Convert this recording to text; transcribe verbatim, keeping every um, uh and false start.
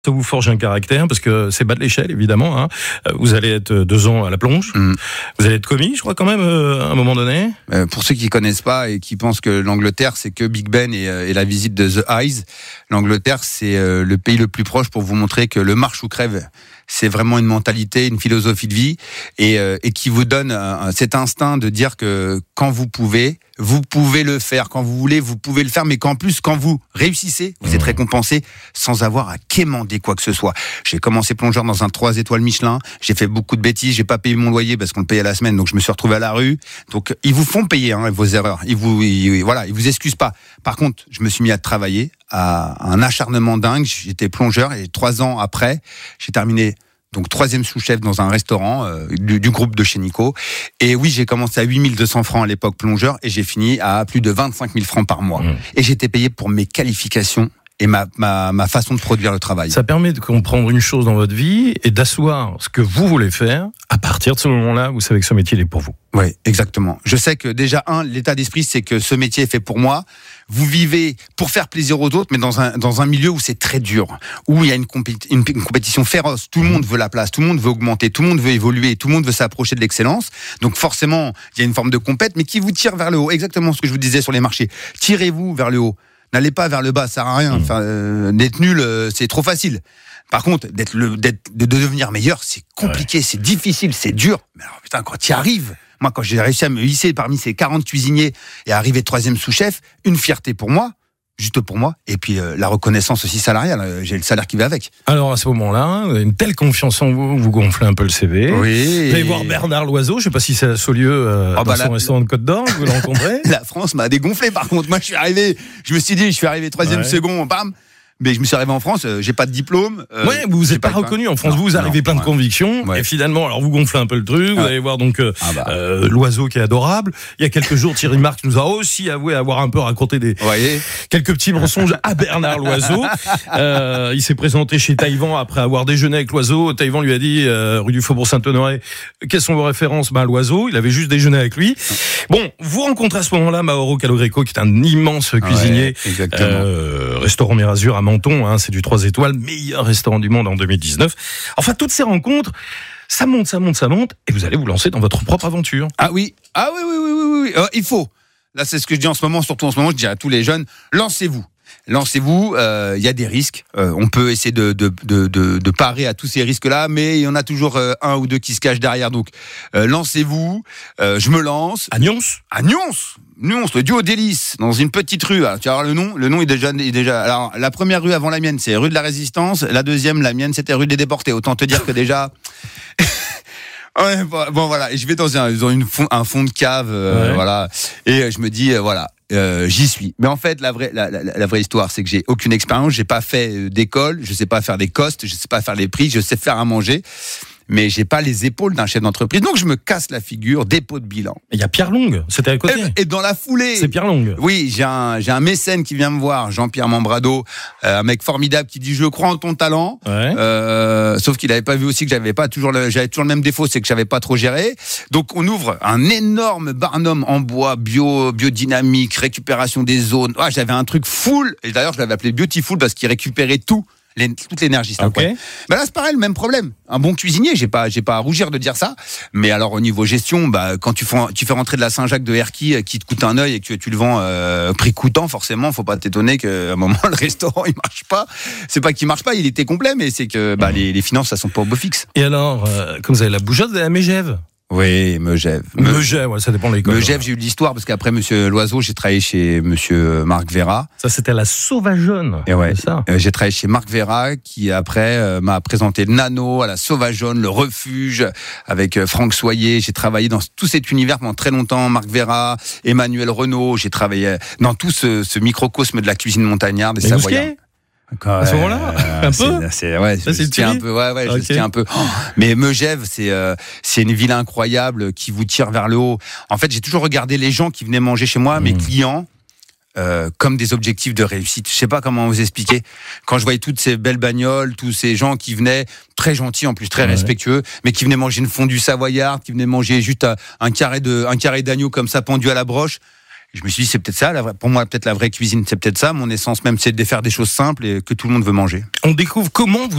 Ça vous forge un caractère, parce que c'est bas de l'échelle, évidemment. Hein. Vous allez être deux ans à la plonge. Mmh. Vous allez être commis, je crois, quand même, euh, à un moment donné. Euh, pour ceux qui connaissent pas et qui pensent que l'Angleterre, c'est que Big Ben et, euh, et la visite de The Eyes, l'Angleterre, c'est euh, le pays le plus proche pour vous montrer que le marche ou crève, c'est vraiment une mentalité, une philosophie de vie, et, euh, et qui vous donne euh, cet instinct de dire que quand vous pouvez, vous pouvez le faire. Quand vous voulez, vous pouvez le faire, mais qu'en plus, quand vous réussissez, vous êtes récompensé sans avoir à quémander quoi que ce soit. J'ai commencé plongeur dans un trois étoiles Michelin, j'ai fait beaucoup de bêtises, j'ai pas payé mon loyer parce qu'on le payait à la semaine, donc je me suis retrouvé à la rue. Donc ils vous font payer hein, vos erreurs, ils vous, ils, voilà, ils vous excusent pas. Par contre, je me suis mis à travailler, à un acharnement dingue. J'étais plongeur et trois ans après, j'ai terminé donc troisième sous-chef dans un restaurant euh, du, du groupe de chez Nico. Et oui, j'ai commencé à huit mille deux cents francs à l'époque plongeur et j'ai fini à plus de vingt-cinq mille francs par mois. Mmh. Et j'étais payé pour mes qualifications et ma, ma, ma façon de produire le travail. Ça permet de comprendre une chose dans votre vie et d'asseoir ce que vous voulez faire. À partir de ce moment-là, vous savez que ce métier est pour vous. Oui, exactement. Je sais que déjà, un, l'état d'esprit, c'est que ce métier est fait pour moi. Vous vivez pour faire plaisir aux autres, mais dans un, dans un milieu où c'est très dur, où il y a une, compé- une, une compétition féroce. Tout le monde veut la place, tout le monde veut augmenter, tout le monde veut évoluer, tout le monde veut s'approcher de l'excellence. Donc forcément, il y a une forme de compète, mais qui vous tire vers le haut. Exactement ce que je vous disais sur les marchés. Tirez-vous vers le haut. N'allez pas vers le bas, ça sert à rien. Enfin, euh, d'être nul, euh, c'est trop facile. Par contre, d'être le, d'être, de devenir meilleur, c'est compliqué, ouais. C'est difficile, c'est dur. Mais alors, putain, quand tu y arrives, moi, quand j'ai réussi à me hisser parmi ces quarante cuisiniers et à arriver troisième sous-chef, une fierté pour moi, juste pour moi, et puis euh, la reconnaissance aussi salariale, j'ai le salaire qui va avec. Alors à ce moment-là, vous avez une telle confiance en vous, vous gonflez un peu le C V. Oui. Vous allez voir Bernard Loiseau, je ne sais pas si c'est à Saulieu, euh, oh, dans bah, son la... restaurant de Côte d'Or, vous le rencontrez. La France m'a dégonflé par contre, moi je suis arrivé, je me suis dit, je suis arrivé troisième ouais. second, bam. Mais je me suis arrivé en France, euh, j'ai pas de diplôme. Euh, ouais, vous n'êtes pas, pas reconnu en France. Non, vous, vous arrivez non, plein de ouais. convictions. Ouais. Et finalement, alors vous gonflez un peu le truc. Vous ah. allez voir donc euh, ah bah. euh, Loiseau qui est adorable. Il y a quelques jours, Thierry Marx nous a aussi avoué avoir un peu raconté des Voyez. quelques petits mensonges à Bernard Loiseau. Euh, il s'est présenté chez Taïwan après avoir déjeuné avec Loiseau. Taïwan lui a dit euh, rue du Faubourg Saint-Honoré, quelles sont vos références? Ben Loiseau. Il avait juste déjeuné avec lui. Bon, vous rencontrez à ce moment-là Mauro Calogreco, qui est un immense cuisinier. Ouais, exactement. Euh, restaurant Mérazur à Menton, hein, c'est du trois étoiles, meilleur restaurant du monde en deux mille dix-neuf. Enfin, toutes ces rencontres, ça monte, ça monte, ça monte, et vous allez vous lancer dans votre propre aventure. Ah oui, ah oui, oui, oui, oui, oui. Euh, il faut. Là, c'est ce que je dis en ce moment, surtout en ce moment, je dis à tous les jeunes, lancez-vous. Lancez-vous, il euh, y a des risques. Euh, on peut essayer de, de, de, de, de parer à tous ces risques-là, mais il y en a toujours euh, un ou deux qui se cachent derrière. Donc, euh, lancez-vous. Euh, je me lance. À Nyons À Nyons Nyons, le duo délice, dans une petite rue. Alors, tu vas voir le nom. Le nom est déjà, est déjà. Alors, la première rue avant la mienne, c'est rue de la Résistance. La deuxième, la mienne, c'était rue des Déportés. Autant te dire que déjà. Ouais, bon, bon voilà, et je vais dans un, dans une fond, un fond de cave, euh, ouais. voilà, et je me dis, euh, voilà, euh, j'y suis. Mais en fait, la vraie, la, la, la vraie histoire, c'est que j'ai aucune expérience, j'ai pas fait d'école, je sais pas faire des costes, je sais pas faire les prix, je sais faire à manger. Mais j'ai pas les épaules d'un chef d'entreprise, donc je me casse la figure, dépôt de bilan. Il y a Pierre Long, c'était à côté. Et, et dans la foulée. C'est Pierre Long. Oui, j'ai un, j'ai un mécène qui vient me voir, Jean-Pierre Membrado, euh, un mec formidable qui dit je crois en ton talent. Ouais. Euh, sauf qu'il avait pas vu aussi que j'avais pas toujours le, j'avais toujours le même défaut, c'est que j'avais pas trop géré. Donc on ouvre un énorme barnum en bois, bio, biodynamique, récupération des zones. Ah, j'avais un truc full. Et d'ailleurs je l'avais appelé Beautiful parce qu'il récupérait tout. Toute l'énergie, c'est okay. Bah là, c'est pareil, le même problème. Un bon cuisinier, j'ai pas, j'ai pas à rougir de dire ça. Mais alors, au niveau gestion, bah, quand tu fais, tu fais rentrer de la Saint-Jacques de Herky qui te coûte un œil et que tu le vends euh, prix coûtant, forcément, faut pas t'étonner qu'à un moment, le restaurant, il marche pas. C'est pas qu'il marche pas, il était complet, mais c'est que bah, mmh. les, les finances, ça sont pas au beau fixe. Et alors, euh, comme vous avez la bougeotte, vous avez la Mégève. Oui, Megève. Megève, ouais, ça dépend de l'école. Megève, j'ai eu de l'histoire parce qu'après Monsieur Loiseau, j'ai travaillé chez Monsieur Marc Vera. Ça, c'était la Sauvageonne. Et ouais. C'est ça. Euh, j'ai travaillé chez Marc Vera, qui après euh, m'a présenté le Nano, à la Sauvageonne, le Refuge, avec euh, Franck Soyer. J'ai travaillé dans tout cet univers pendant très longtemps. Marc Vera, Emmanuel Renaud. J'ai travaillé dans tout ce, ce microcosme de la cuisine montagnarde des Savoyards. À ce moment-là, euh, un peu. C'est, c'est ouais, ça, je tiens un peu. Ouais, ouais, okay. je tiens un peu. Oh, mais Megève, c'est euh, c'est une ville incroyable qui vous tire vers le haut. En fait, j'ai toujours regardé les gens qui venaient manger chez moi, mmh. mes clients, euh, comme des objectifs de réussite. Je sais pas comment vous expliquer. Quand je voyais toutes ces belles bagnoles, tous ces gens qui venaient très gentils en plus, très ouais. respectueux, mais qui venaient manger une fondue savoyarde, qui venaient manger juste un, un carré de un carré d'agneau comme ça pendu à la broche. Je me suis dit, c'est peut-être ça, la vraie, pour moi, peut-être la vraie cuisine, c'est peut-être ça. Mon essence même, c'est de faire des choses simples et que tout le monde veut manger. On découvre comment vous